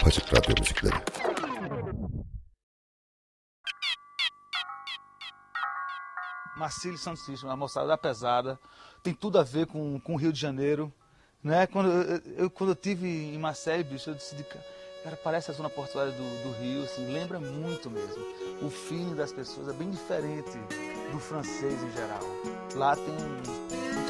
Apaçık radyo müzikleri. Marcílio Santos System, uma moçada da pesada, tem tudo a ver com o Rio de Janeiro, né? Quando eu tive em Marseille, bicho, eu decidi, cara, parece a zona portuária do Rio, assim, lembra muito mesmo. O feeling das pessoas é bem diferente do francês em geral. Lá tem